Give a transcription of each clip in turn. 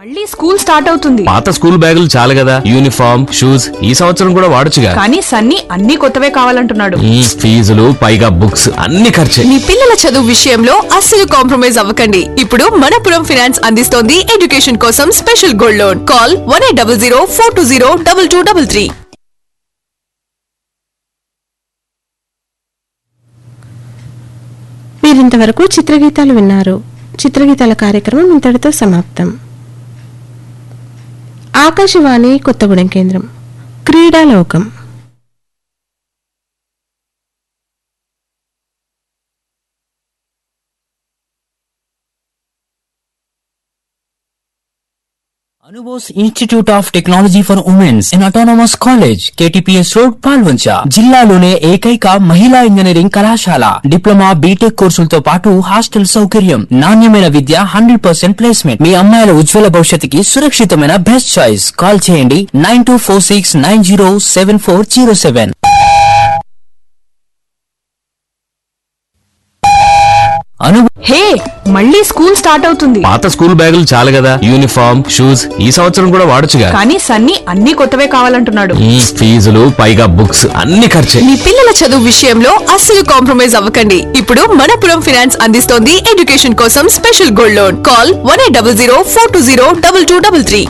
మళ్ళీ school start అవుతుంది. పాత స్కూల్ బ్యాగులు చాలు కదా, యూనిఫామ్ షూస్ ఈ సంవత్సరం కూడా వాడొచ్చుగా. కానీ సన్నీ అన్ని కొత్తవే కావాలంటున్నాడు. ఫీజులు పైగా బుక్స్ అన్ని ఖర్చే. మీ పిల్లల చదువు విషయంలో అస్సలు కాంప్రమైజ్ అవ్వకండి. ఇప్పుడు మనపురం ఫైనాన్స్ అందిస్తోంది ఎడ్యుకేషన్ కోసం స్పెషల్ గోల్డ్ లోన్. కాల్ 1800 420 2233. మీరింతవరకు చిత్రగీతాలు విన్నారు. చిత్రగీతాల కార్యక్రమం ఇంతటితో సమాప్తం. ఆకాశవాణి కొత్తగూడెం కేంద్రం. క్రీడాలోకం. Anubos Institute of Technology for Women's in Autonomous College, KTPS Road, Palvancha. జిల్లాలోనే ఏకైక మహిళా ఇంజనీరింగ్ కళాశాల. డిప్లొమా బీటెక్ కోర్సులతో పాటు హాస్టల్ సౌకర్యం, నాణ్యమైన విద్య, 100% ప్లేస్మెంట్. మీ అమ్మాయిల ఉజ్వల భవిష్యత్తుకి సురక్షితమైన బెస్ట్ చాయిస్. కాల్ చేయండి 9246907407. హే, మళ్ళీ స్కూల్ స్టార్ట్ అవుతుంది. పాత స్కూల్ బ్యాగులు చాలు కదా, యూనిఫామ్ షూస్ ఈ సంవత్సరం కూడా వాడొచ్చుగా. కానీ సన్నీ అన్ని కొత్తవే కావాలంటున్నాడు. ఫీజులు పైగా బుక్స్ అన్ని ఖర్చే. మీ పిల్లల చదువు విషయంలో అస్సలు కాంప్రమైజ్ అవ్వకండి. ఇప్పుడు మనపురం ఫైనాన్స్ అందిస్తోంది ఎడ్యుకేషన్ కోసం special gold loan. Call 1800 420 2233.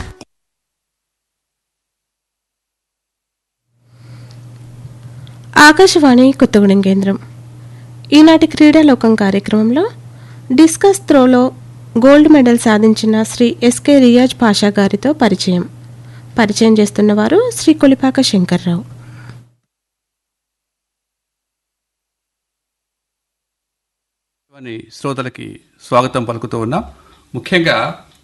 Akashvani Kothagudem కేంద్రం. ఈనాటి క్రీడాలోకం కార్యక్రమంలో డిస్కస్ త్రోలో గోల్డ్ మెడల్ సాధించిన శ్రీ ఎస్కే రియాజ్ పాషా గారితో పరిచయం చేస్తున్నవారు శ్రీ కొలిపాక శంకర్రావు. శ్రోతలకి స్వాగతం పలుకుతూ ఉన్నాం. ముఖ్యంగా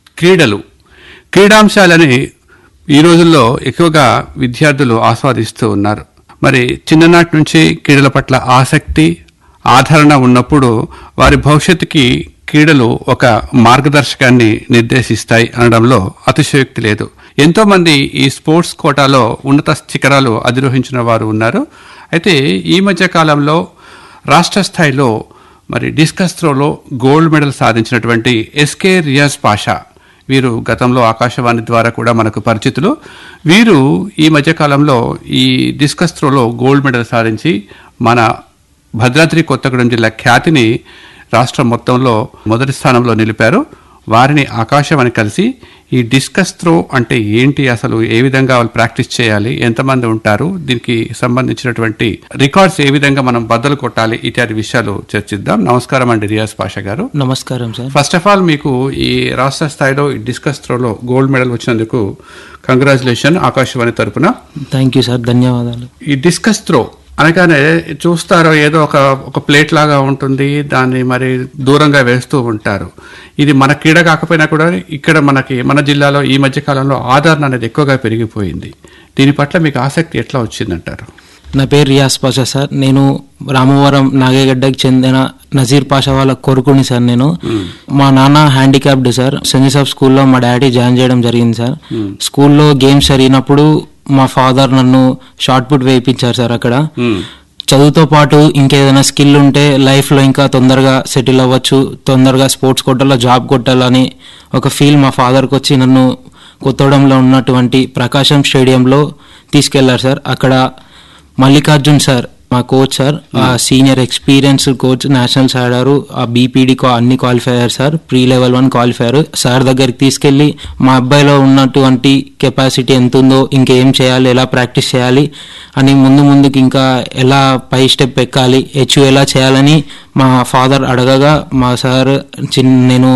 క్రీడాంశాలని ఈ రోజుల్లో ఎక్కువగా విద్యార్థులు ఆస్వాదిస్తూ ఉన్నారు. మరి చిన్ననాటి నుంచి క్రీడల పట్ల ఆసక్తి, ఆదరణ ఉన్నప్పుడు వారి భవిష్యత్తుకి క్రీడలు ఒక మార్గదర్శకాన్ని నిర్దేశిస్తాయి అనడంలో అతిశయోక్తి లేదు. ఎంతో మంది ఈ స్పోర్ట్స్ కోటాలో ఉన్నత శిఖరాలు అధిరోహించిన వారు ఉన్నారు. అయితే ఈ మధ్య కాలంలో రాష్ట్ర స్థాయిలో మరి డిస్కస్ త్రోలో గోల్డ్ మెడల్ సాధించినటువంటి ఎస్కే రియాజ్ పాషా, వీరు గతంలో ఆకాశవాణి ద్వారా కూడా మనకు పరిచితులు. వీరు ఈ మధ్యకాలంలో ఈ డిస్కస్ త్రోలో గోల్డ్ మెడల్ సాధించి మన భద్రాద్రి కొత్తగూడెం జిల్లా ఖ్యాతిని రాష్ట్రం మొత్తంలో మొదటి స్థానంలో నిలిపారు. వారిని ఆకాశవాణి కలిసి ఈ డిస్కస్ త్రో అంటే ఏంటి, అసలు ఏ విధంగా వాళ్ళు ప్రాక్టీస్ చేయాలి, ఎంతమంది ఉంటారు, దీనికి సంబంధించినటువంటి రికార్డ్స్ ఏ విధంగా మనం బద్దలు కొట్టాలి, ఇత్యాది విషయాలు చర్చిద్దాం. నమస్కారం అండి రియాజ్ పాషా గారు. నమస్కారం సార్. ఫస్ట్ ఆఫ్ ఆల్ మీకు ఈ రాష్ట్ర స్థాయిలో ఈ డిస్కస్ త్రోలో గోల్డ్ మెడల్ వచ్చినందుకు కంగ్రాచులేషన్ ఆకాశవాణి తరపున. థ్యాంక్ యూ సార్, ధన్యవాదాలు. ఈ డిస్కస్ త్రో అనగానే చూస్తారో ఏదో ఒక ప్లేట్ లాగా ఉంటుంది, దాన్ని మరి దూరంగా వేస్తూ ఉంటారు. ఇది మన క్రీడ కాకపోయినా కూడా ఇక్కడ మన జిల్లాలో ఈ మధ్య కాలంలో ఆదరణ అనేది ఎక్కువగా పెరిగిపోయింది. దీని పట్ల మీకు ఆసక్తి ఎట్లా వచ్చిందంటారు? నా పేరు రియాజ్ పాషా సార్. నేను రామవరం నాగేగడ్డకి చెందిన నజీర్ పాషా వాళ్ళ కొడుకుని సార్. నేను మా నాన్న హ్యాండిక్యాప్డ్ సార్. సెంట్ జోసెఫ్ స్కూల్లో మా డాడీ జాయిన్ చేయడం జరిగింది సార్. స్కూల్లో గేమ్స్ జరిగినప్పుడు మా ఫాదర్ నన్ను షార్ట్ పుట్ వేయించారు సార్. అక్కడ చదువుతో పాటు ఇంకేదైనా స్కిల్ ఉంటే లైఫ్లో ఇంకా తొందరగా సెటిల్ అవ్వచ్చు, తొందరగా స్పోర్ట్స్ కోటాలో జాబ్ కొట్టాలని ఒక ఫీల్ మా ఫాదర్కి వచ్చి నన్ను కొత్తగూడెంలో ఉన్నటువంటి ప్రకాశం స్టేడియంలో తీసుకెళ్లారు సార్. అక్కడ మల్లికార్జున్ సార్ మా కోచ్ సార్, ఆ సీనియర్ ఎక్స్పీరియన్స్ కోచ్, నేషనల్స్ ఆడారు, ఆ బీపీడీ అన్ని క్వాలిఫై అయ్యారు సార్. ప్రీ లెవెల్ 1 క్వాలిఫై అయ్యారు సార్. దగ్గరికి తీసుకెళ్లి మా అబ్బాయిలో ఉన్నటువంటి కెపాసిటీ ఎంత ఉందో, ఇంకేం చేయాలి, ఎలా ప్రాక్టీస్ చేయాలి అని ముందుకి ఇంకా ఎలా పై స్టెప్ ఎక్కాలి, హెచ్యూ ఎలా చేయాలని మా ఫాదర్ అడగగా మా సార్ నేను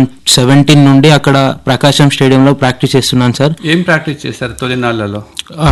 2017 నుండి అక్కడ ప్రకాశం స్టేడియంలో ప్రాక్టీస్ చేస్తున్నాను సార్. ఏం ప్రాక్టీస్ చేశారు తొలినాళ్లలో?